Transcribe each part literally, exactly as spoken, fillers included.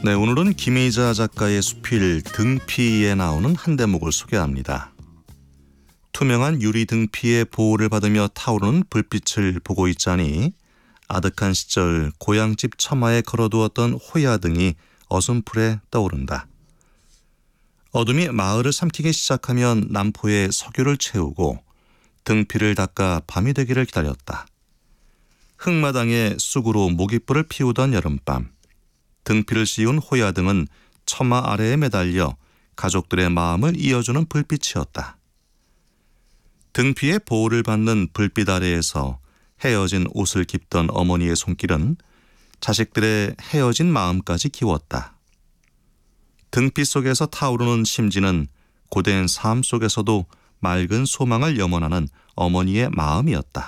네, 오늘은 김희자 작가의 수필 등피에 나오는 한 대목을 소개합니다. 투명한 유리 등피의 보호를 받으며 타오르는 불빛을 보고 있자니 아득한 시절 고향집 처마에 걸어두었던 호야등이 어슴풀에 떠오른다. 어둠이 마을을 삼키기 시작하면 남포에 석유를 채우고 등피를 닦아 밤이 되기를 기다렸다. 흙마당에 쑥으로 모깃불을 피우던 여름밤, 등피를 씌운 호야등은 처마 아래에 매달려 가족들의 마음을 이어주는 불빛이었다. 등피의 보호를 받는 불빛 아래에서 헤어진 옷을 깁던 어머니의 손길은 자식들의 헤어진 마음까지 기웠다. 등피 속에서 타오르는 심지는 고된 삶 속에서도 맑은 소망을 염원하는 어머니의 마음이었다.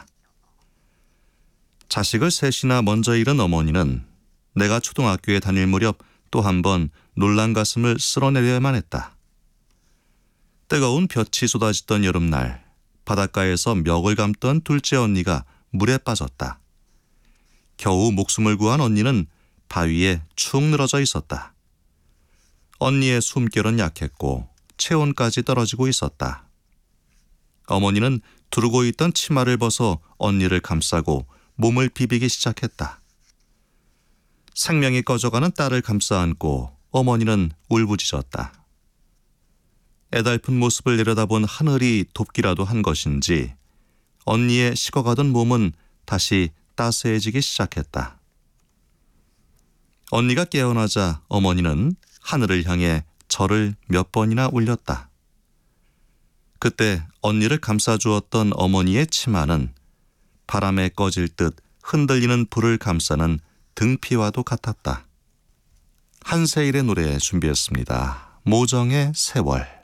자식을 셋이나 먼저 잃은 어머니는 내가 초등학교에 다닐 무렵 또 한 번 놀란 가슴을 쓸어내려야만 했다. 뜨거운 볕이 쏟아지던 여름날, 바닷가에서 멱을 감던 둘째 언니가 물에 빠졌다. 겨우 목숨을 구한 언니는 바위에 축 늘어져 있었다. 언니의 숨결은 약했고 체온까지 떨어지고 있었다. 어머니는 두르고 있던 치마를 벗어 언니를 감싸고 몸을 비비기 시작했다. 생명이 꺼져가는 딸을 감싸 안고 어머니는 울부짖었다. 애달픈 모습을 내려다본 하늘이 돕기라도 한 것인지 언니의 식어가던 몸은 다시 따스해지기 시작했다. 언니가 깨어나자 어머니는 하늘을 향해 절을 몇 번이나 울렸다. 그때 언니를 감싸주었던 어머니의 치마는 바람에 꺼질 듯 흔들리는 불을 감싸는 등피와도 같았다. 한세일의 노래 준비했습니다. 모정의 세월.